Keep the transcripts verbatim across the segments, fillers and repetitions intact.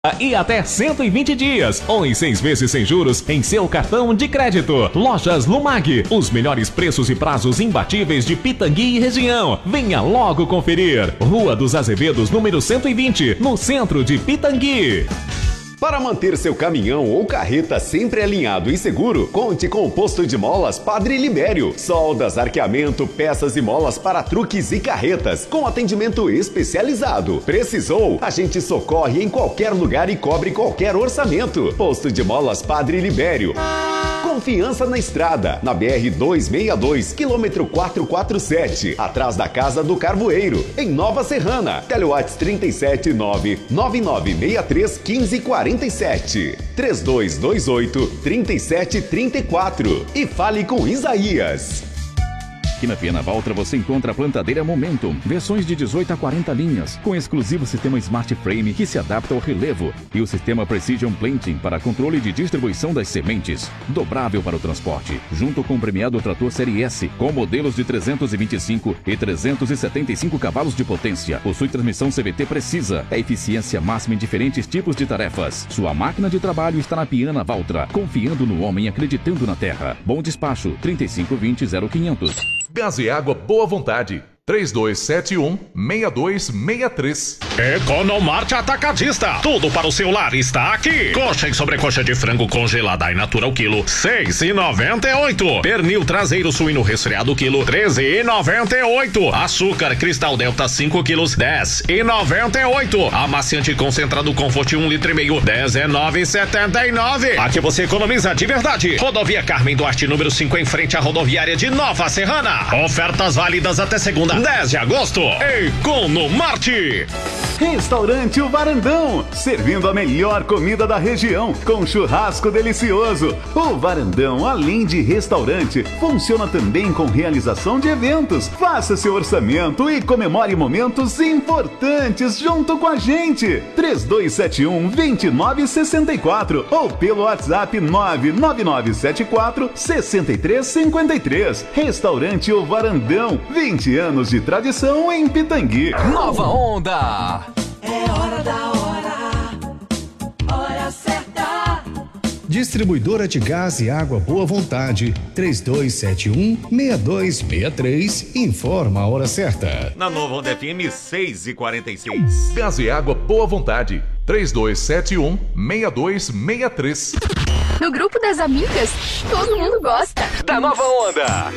E até cento e vinte dias, ou em seis vezes sem juros em seu cartão de crédito. Lojas Lumag, os melhores preços e prazos imbatíveis de Pitangui e região. Venha logo conferir. Rua dos Azevedos, número cento e vinte, no centro de Pitangui. Para manter seu caminhão ou carreta sempre alinhado e seguro, conte com o posto de molas Padre Libério. Soldas, arqueamento, peças e molas para truques e carretas, com atendimento especializado. Precisou? A gente socorre em qualquer lugar e cobre qualquer orçamento. Posto de molas Padre Libério. Confiança na estrada, na B R duzentos e sessenta e dois, quilômetro quatrocentos e quarenta e sete, atrás da Casa do Carvoeiro, em Nova Serrana. Telewatts trinta e sete nove nove nove seis três um cinco quatro sete, três dois dois oito, três sete três quatro e fale com Isaías. Aqui na Piana Valtra você encontra a plantadeira Momentum, versões de dezoito a quarenta linhas, com exclusivo sistema Smart Frame que se adapta ao relevo e o sistema Precision Planting para controle de distribuição das sementes, dobrável para o transporte, junto com o premiado trator Série S, com modelos de trezentos e vinte e cinco e trezentos e setenta e cinco cavalos de potência. Possui transmissão C V T precisa, é eficiência máxima em diferentes tipos de tarefas. Sua máquina de trabalho está na Piana Valtra, confiando no homem, acreditando na terra. Bom despacho, trinta e cinco vinte, zero quinhentos. Gás e Água Boa Vontade, três dois sete um, seis dois seis três. Economarte Atacadista. Tudo para o seu lar está aqui. Coxa e sobrecoxa de frango congelada e natural quilo, seis e noventa e oito. Pernil traseiro suíno resfriado quilo, treze e noventa e oito. Açúcar Cristal Delta cinco quilos, dez e noventa e oito. Amaciante concentrado Comfort um litro e meio, dezenove e setenta e nove. Aqui você economiza de verdade. Rodovia Carmen Duarte, número cinco, em frente à rodoviária de Nova Serrana. Ofertas válidas até segunda, dez de agosto. Economarte. Restaurante O Varandão, servindo a melhor comida da região, com churrasco delicioso. O Varandão, além de restaurante, funciona também com realização de eventos. Faça seu orçamento e comemore momentos importantes junto com a gente. três dois sete um, dois nove seis quatro ou pelo WhatsApp nove nove nove sete quatro, seis três cinco três. Restaurante O Varandão, vinte anos de tradição em Pitangui. Nova Onda. É hora da hora, hora certa. Distribuidora de gás e água Boa Vontade, três dois sete um, seis dois seis três, informa a hora certa. Na Nova Onda F M, seis e quarenta e seis. Gás e Água Boa Vontade, três dois sete um, seis dois seis três. No grupo das amigas, todo mundo gosta da Nova Onda.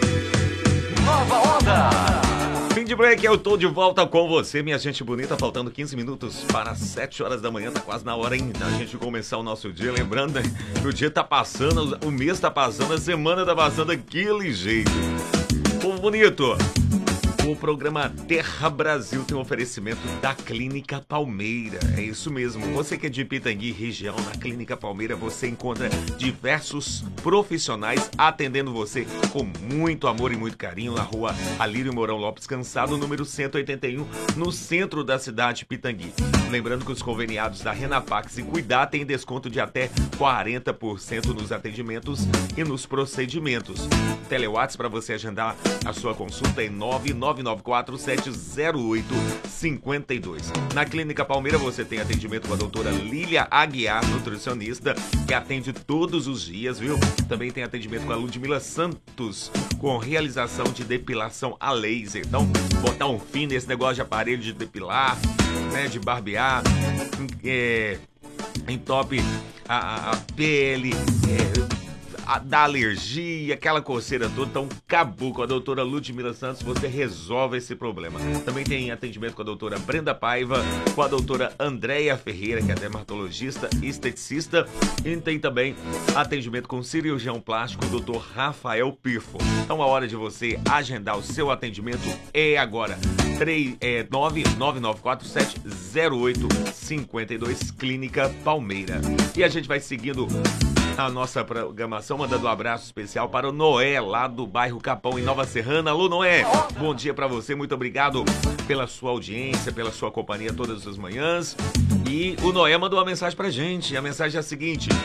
Nova Onda. Fim de break, eu tô de volta com você, minha gente bonita, faltando quinze minutos para sete horas da manhã, tá quase na hora, hein, da gente começar o nosso dia, lembrando, né, que o dia tá passando, o mês tá passando, a semana tá passando daquele jeito. Povo bonito, o programa Terra Brasil tem um oferecimento da Clínica Palmeira. É isso mesmo. Você que é de Pitangui, região, na Clínica Palmeira você encontra diversos profissionais atendendo você com muito amor e muito carinho na rua Alírio Mourão Lopes Cansado, número cento e oitenta e um, no centro da cidade de Pitangui. Lembrando que os conveniados da Renapax e Cuidar têm desconto de até quarenta por cento nos atendimentos e nos procedimentos. Telewatts para você agendar a sua consulta é nove nove nove quatro sete zero oito cinco dois. Na Clínica Palmeira você tem atendimento com a doutora Lília Aguiar, nutricionista, que atende todos os dias, viu? Também tem atendimento com a Ludmila Santos, com realização de depilação a laser. Então, botar um fim nesse negócio de aparelho de depilar, né, de barbear, é, entope a, a pele, é, A, da alergia, aquela coceira toda. Então acabou com a doutora Ludmila Santos, você resolve esse problema. Também tem atendimento com a doutora Brenda Paiva, com a doutora Andréia Ferreira, que é dermatologista e esteticista, e tem também atendimento com cirurgião plástico, doutor Rafael Pifo. Então a hora de você agendar o seu atendimento é agora. nove nove nove quatro sete zero oito cinco dois, Clínica Palmeira. E a gente vai seguindo a nossa programação, mandando um abraço especial para o Noé, lá do bairro Capão, em Nova Serrana. Alô, Noé, bom dia para você, muito obrigado pela sua audiência, pela sua companhia todas as manhãs. E o Noé mandou uma mensagem pra gente, a mensagem é a seguinte: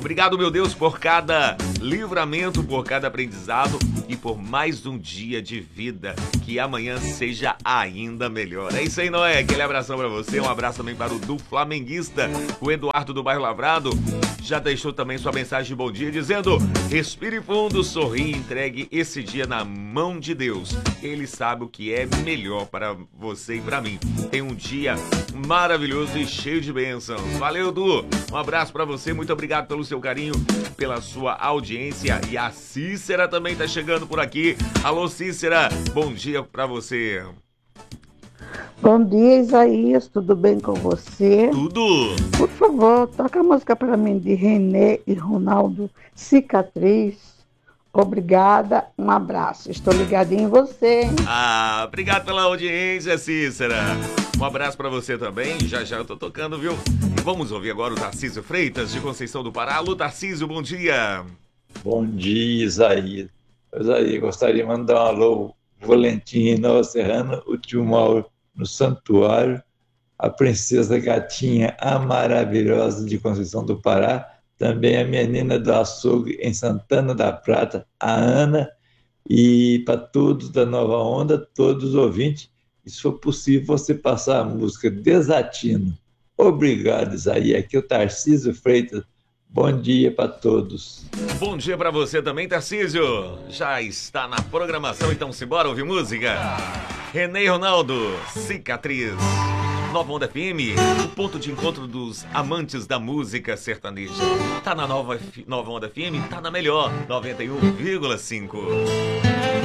Obrigado, meu Deus, por cada livramento, por cada aprendizado e por mais um dia de vida. Que amanhã seja ainda melhor. É isso aí, Noé. Aquele abração pra você. Um abraço também para o do Flamenguista, o Eduardo do Bairro Lavrado. Já deixou também sua mensagem de bom dia dizendo: respire fundo, sorri e entregue esse dia na mão de Deus. Ele sabe o que é melhor para você e para mim. Tem um dia maravilhoso e cheio de bênçãos. Valeu, Du. Um abraço para você. Muito obrigado pelo seu carinho, pela sua audiência. E a Cícera também tá chegando por aqui. Alô, Cícera. Bom dia para você. Bom dia, Isaías, tudo bem com você? Tudo! Por favor, toca a música para mim de Renê e Ronaldo, Cicatriz. Obrigada, um abraço. Estou ligadinho em você. Ah, obrigado pela audiência, Cícera. Um abraço para você também. Já já eu tô tocando, viu? E vamos ouvir agora o Tarcísio Freitas, de Conceição do Pará. Alô, Tarcísio, bom dia. Bom dia, Isaías. Isaías, gostaria de mandar um alô Valentim Nova Serrana, o tio Mauro no Santuário, a Princesa Gatinha, a Maravilhosa de Conceição do Pará, também a menina do açougue em Santana da Prata, a Ana, e para todos da Nova Onda, todos os ouvintes, e se for possível você passar a música Desatino. Obrigado, Isaías. Aqui é o Tarcísio Freitas. Bom dia para todos. Bom dia para você também, Tarcísio. Já está na programação, então simbora ouvir música. Renê e Ronaldo, Cicatriz. Nova Onda F M, o ponto de encontro dos amantes da música sertaneja. Tá na Nova, Nova Onda F M, tá na melhor, noventa e um vírgula cinco.